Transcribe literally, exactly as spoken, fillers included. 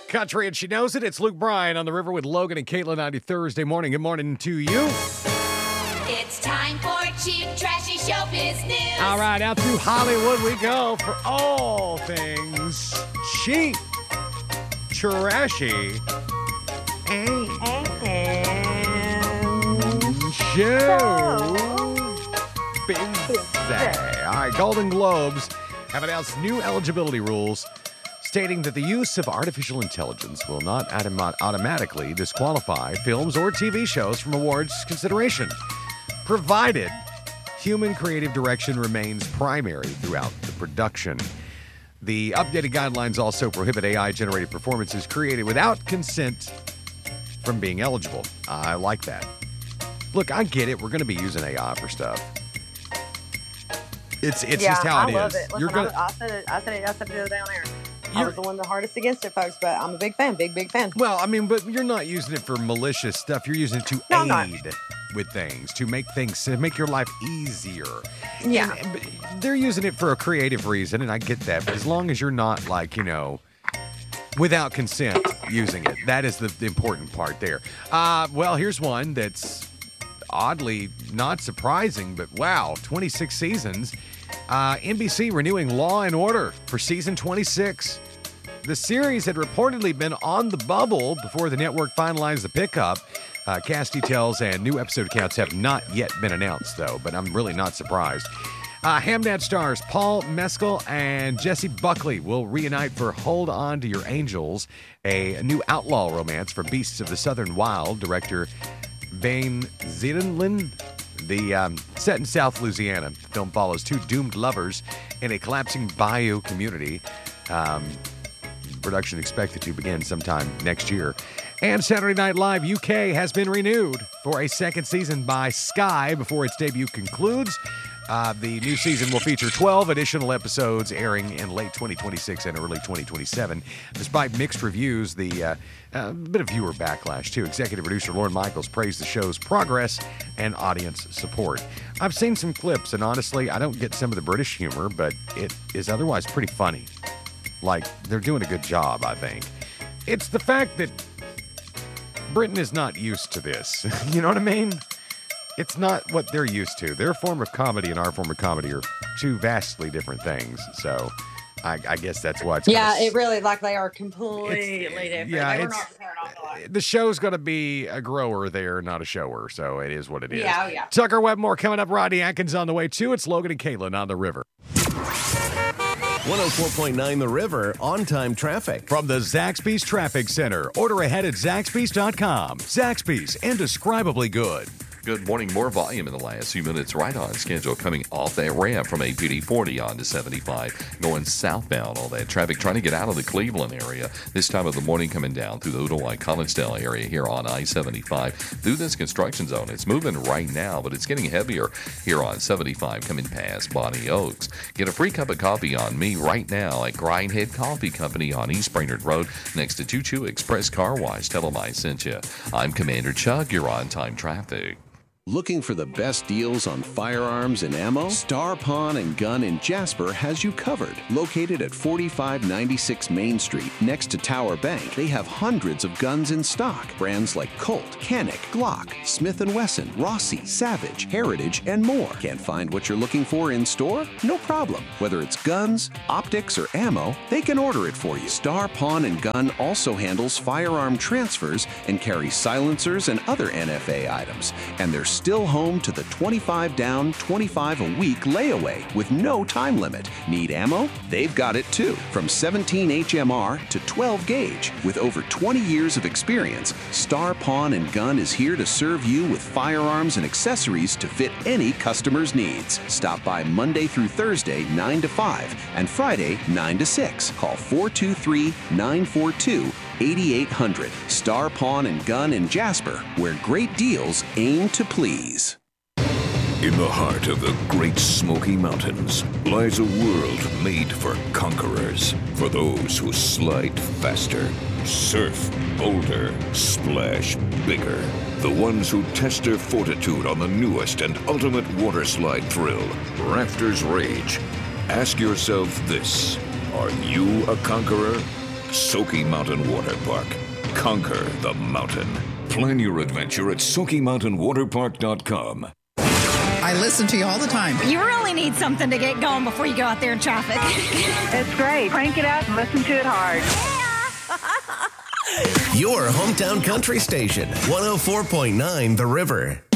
Country, and she knows it. It's Luke Bryan on the river with Logan and Caitlin on your Thursday morning. Good morning to you. It's time for cheap, trashy showbiz news. All right, out to Hollywood we go for all things cheap, trashy, and showbiz. All right, Golden Globes have announced new eligibility rules stating that the use of artificial intelligence will not autom- automatically disqualify films or T V shows from awards consideration, provided human creative direction remains primary throughout the production. The updated guidelines also prohibit A I-generated performances created without consent from being eligible. I like that. Look, I get it. We're going to be using A I for stuff. It's it's yeah, just how I it love is. it. Listen, You're gonna. I, I said it. I said it. I said it the other day on air. I You're- was the one the hardest against it, folks. But I'm a big fan. Big big fan. Well, I mean, but you're not using it for malicious stuff. You're using it to No, I'm not. aid with things, to make things, to make your life easier. Yeah. And, but they're using it for a creative reason, and I get that. But as long as you're not like, you know, without consent using it, that is the, the important part there. Uh, well, here's one that's oddly not surprising, but wow, twenty-six seasons. Uh, N B C renewing Law and Order for season twenty-six. The series had reportedly been on the bubble before the network finalized the pickup. Uh, cast details and new episode counts have not yet been announced, though, but I'm really not surprised. Uh, Hamnet stars Paul Mescal and Jesse Buckley will reunite for Hold On to Your Angels, a new outlaw romance for Beasts of the Southern Wild. Director Vane Ziedenlin. The um, set in South Louisiana. The film follows two doomed lovers in a collapsing bayou community. Um, production expected to begin sometime next year. And Saturday Night Live U K has been renewed for a second season by Sky before its debut concludes. Uh, the new season will feature twelve additional episodes airing in late twenty twenty-six and early twenty twenty-seven. Despite mixed reviews, the uh, a bit of viewer backlash, too. Executive producer Lorne Michaels praised the show's progress and audience support. I've seen some clips, and honestly, I don't get some of the British humor, but it is otherwise pretty funny. Like, they're doing a good job, I think. It's the fact that Britain is not used to this. You know what I mean? It's not what they're used to. Their form of comedy and our form of comedy are two vastly different things. So I, I guess that's why it's Yeah, kinda, it really like they are completely different. yeah, they were it's- not prepared off the line. the show's going to be a grower there, not a shower. So it is what it is. Yeah, oh, yeah. Tucker Webmore coming up. Rodney Atkins on the way, too. It's Logan and Caitlin on the river. one oh four point nine The River, on-time traffic. From the Zaxby's Traffic Center. Order ahead at Zaxby's dot com. Zaxby's, indescribably good. Good morning. More volume in the last few minutes. Right on schedule coming off that ramp from A P D forty on to seventy-five. Going southbound, all that traffic trying to get out of the Cleveland area. This time of the morning coming down through the Ottawa Collegedale area here on I seventy-five. Through this construction zone. It's moving right now, but it's getting heavier here on seventy-five coming past Bonnie Oaks. Get a free cup of coffee on me right now at Grindhead Coffee Company on East Brainerd Road next to Choo Choo Express Car Wash. Tell them I sent you. I'm Commander Chuck. You're on time traffic. Looking for the best deals on firearms and ammo? Star Pawn and Gun in Jasper has you covered. Located at forty-five ninety-six Main Street, next to Tower Bank, they have hundreds of guns in stock. Brands like Colt, Canic, Glock, Smith and Wesson, Rossi, Savage, Heritage, and more. Can't find what you're looking for in store? No problem. Whether it's guns, optics, or ammo, they can order it for you. Star Pawn and Gun also handles firearm transfers and carries silencers and other N F A items. And they're still home to the twenty-five down, twenty-five a week layaway with no time limit. Need ammo? They've got it too. From seventeen H M R to twelve gauge. With over twenty years of experience, Star Pawn and Gun is here to serve you with firearms and accessories to fit any customer's needs. Stop by Monday through Thursday, nine to five, and Friday, nine to six. Call four two three, nine four two, eighty-eight hundred. Star Pawn and Gun in Jasper, where great deals aim to please. In the heart of the Great Smoky Mountains lies a world made for conquerors, for those who slide faster, surf bolder, splash bigger, the ones who test their fortitude on the newest and ultimate water slide thrill, Rafters Rage. Ask yourself this: are you a conqueror? Smoky Mountain Water Park. Conquer the mountain. Plan your adventure at smoky mountain water park dot com. I listen to you all the time. You really need something to get going before you go out there in traffic. It's great. Crank it out and listen to it hard. Your hometown country station, one oh four point nine The River.